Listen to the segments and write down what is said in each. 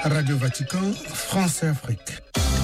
Radio Vatican, France et Afrique.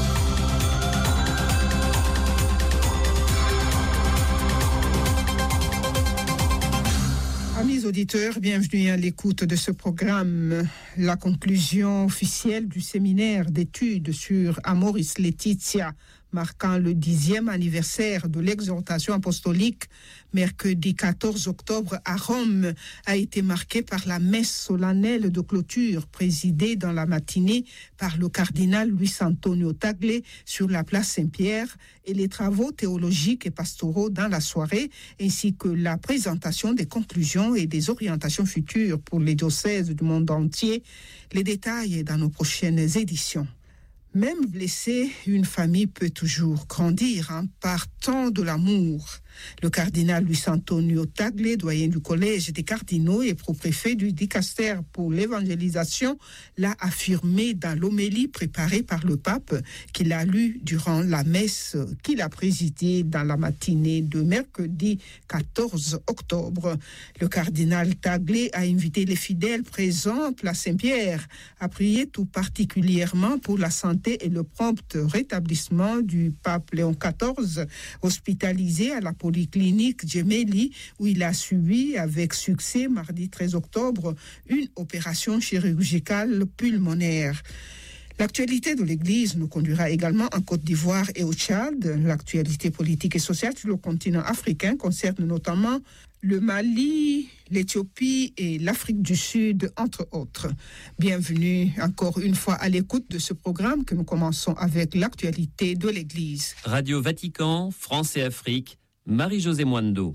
Amis auditeurs, bienvenue à l'écoute de ce programme. La conclusion officielle du séminaire d'études sur Amoris Laetitia, marquant le 10e anniversaire de l'exhortation apostolique, mercredi 14 octobre à Rome, a été marquée par la messe solennelle de clôture présidée dans la matinée par le cardinal Luis Antonio Tagle sur la place Saint-Pierre et les travaux théologiques et pastoraux dans la soirée, ainsi que la présentation des conclusions et des orientations futures pour les diocèses du monde entier. Les détails dans nos prochaines éditions. Même blessée, une famille peut toujours grandir en partant de l'amour. Le cardinal Luis Antonio Tagle, doyen du collège des cardinaux et pro-préfet du dicaster pour l'évangélisation, l'a affirmé dans l'homélie préparée par le pape qu'il a lue durant la messe qu'il a présidée dans la matinée de mercredi 14 octobre. Le cardinal Tagle a invité les fidèles présents place Saint-Pierre à prier tout particulièrement pour la santé et le prompt rétablissement du pape Léon XIV, hospitalisé à la polyclinique Gemelli, où il a subi avec succès mardi 13 octobre une opération chirurgicale pulmonaire. L'actualité de l'Église nous conduira également en Côte d'Ivoire et au Tchad. L'actualité politique et sociale sur le continent africain concerne notamment le Mali, l'Éthiopie et l'Afrique du Sud, entre autres. Bienvenue encore une fois à l'écoute de ce programme que nous commençons avec l'actualité de l'Église. Radio Vatican, France et Afrique, Marie-Josée Mwando.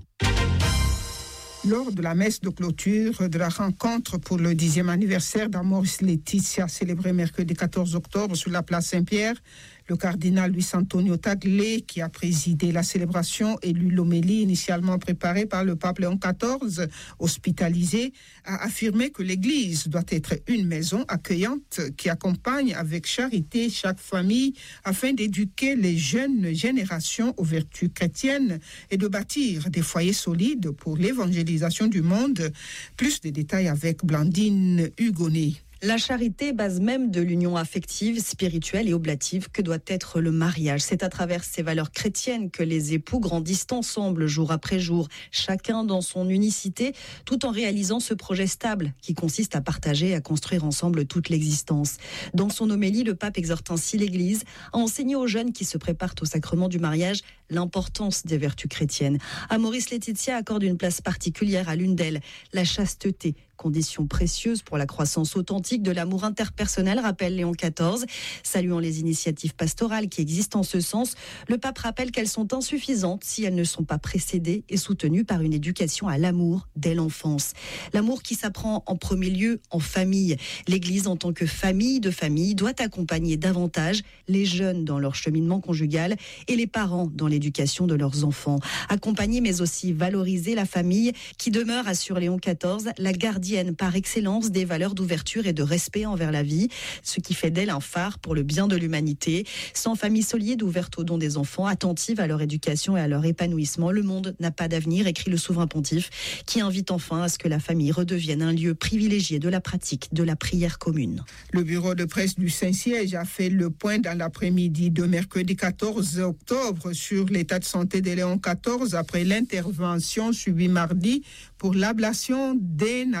Lors de la messe de clôture de la rencontre pour le 10e anniversaire d'Amoris Laetitia, célébrée mercredi 14 octobre sur la place Saint-Pierre, le cardinal Luis Antonio Tagle, qui a présidé la célébration et lu l'homélie initialement préparée par le pape Léon XIV, hospitalisé, a affirmé que l'Église doit être une maison accueillante qui accompagne avec charité chaque famille afin d'éduquer les jeunes générations aux vertus chrétiennes et de bâtir des foyers solides pour l'évangélisation du monde. Plus de détails avec Blandine Hugonet. La charité, base même de l'union affective, spirituelle et oblative que doit être le mariage. C'est à travers ces valeurs chrétiennes que les époux grandissent ensemble jour après jour, chacun dans son unicité, tout en réalisant ce projet stable qui consiste à partager et à construire ensemble toute l'existence. Dans son homélie, le pape exhorte ainsi l'Église à enseigner aux jeunes qui se préparent au sacrement du mariage l'importance des vertus chrétiennes. Amoris Laetitia accorde une place particulière à l'une d'elles, la chasteté, condition précieuse pour la croissance authentique de l'amour interpersonnel, rappelle Léon XIV. Saluant les initiatives pastorales qui existent en ce sens, le pape rappelle qu'elles sont insuffisantes si elles ne sont pas précédées et soutenues par une éducation à l'amour dès l'enfance. L'amour qui s'apprend en premier lieu en famille. L'Église, en tant que famille de famille, doit accompagner davantage les jeunes dans leur cheminement conjugal et les parents dans l'éducation de leurs enfants. Accompagner mais aussi valoriser la famille qui demeure, assure Léon XIV, la gardienne par excellence des valeurs d'ouverture et de respect envers la vie, ce qui fait d'elle un phare pour le bien de l'humanité. Sans famille solide, ouverte aux dons des enfants, attentive à leur éducation et à leur épanouissement, le monde n'a pas d'avenir, écrit le souverain pontife, qui invite enfin à ce que la famille redevienne un lieu privilégié de la pratique de la prière commune. Le bureau de presse du Saint-Siège a fait le point dans l'après-midi de mercredi 14 octobre sur l'état de santé de Léon XIV après l'intervention subie mardi pour l'ablation d'un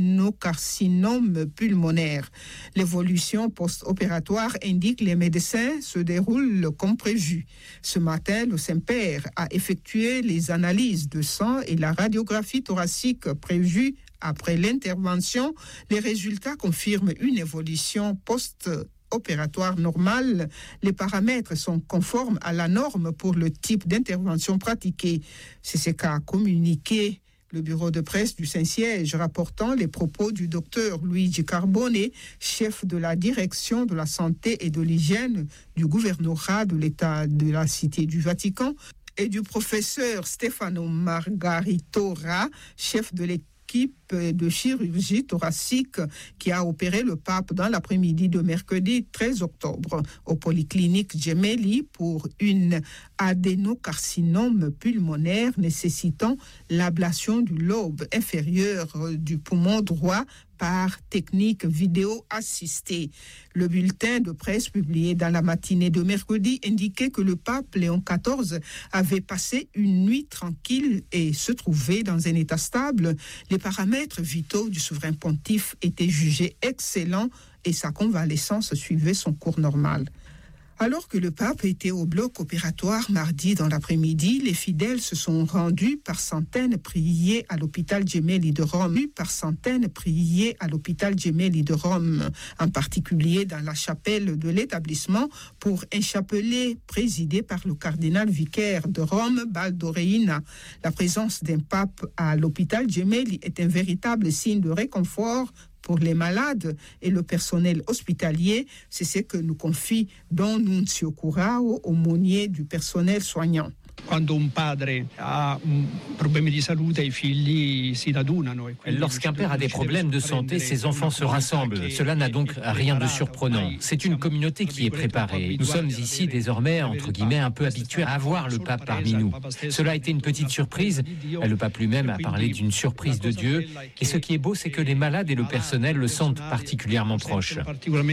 adénocarcinome pulmonaire. L'évolution post-opératoire indique que les médecins se déroulent comme prévu. Ce matin, le Saint-Père a effectué les analyses de sang et la radiographie thoracique prévue après l'intervention. Les résultats confirment une évolution post-opératoire normale. Les paramètres sont conformes à la norme pour le type d'intervention pratiquée. C'est ce qu'a communiqué le bureau de presse du Saint-Siège, rapportant les propos du docteur Luigi Carbone, chef de la direction de la santé et de l'hygiène du gouvernorat de l'État de la Cité du Vatican, et du professeur Stefano Margaritora, chef de l'équipe de chirurgie thoracique qui a opéré le pape dans l'après-midi de mercredi 13 octobre au polyclinique Gemelli pour une adénocarcinome pulmonaire nécessitant l'ablation du lobe inférieur du poumon droit par technique vidéo assistée. Le bulletin de presse publié dans la matinée de mercredi indiquait que le pape Léon XIV avait passé une nuit tranquille et se trouvait dans un état stable. Les paramètres vitaux du souverain pontife étaient jugés excellents et sa convalescence suivait son cours normal. Alors que le pape était au bloc opératoire mardi dans l'après-midi, les fidèles se sont rendus par centaines prier à l'hôpital Gemelli de Rome, en particulier dans la chapelle de l'établissement pour un chapelet présidé par le cardinal vicaire de Rome, Baldo Reina. La présence d'un pape à l'hôpital Gemelli est un véritable signe de réconfort pour les malades et le personnel hospitalier. C'est ce que nous confie Don Nunzio Curao, aumônier du personnel soignant. Lorsqu'un père a des problèmes de santé, ses enfants se rassemblent. Cela n'a donc rien de surprenant. C'est une communauté qui est préparée. Nous sommes ici désormais, entre guillemets, un peu habitués à avoir le pape parmi nous. Cela a été une petite surprise. Le pape lui-même a parlé d'une surprise de Dieu. Et ce qui est beau, c'est que les malades et le personnel le sentent particulièrement proche.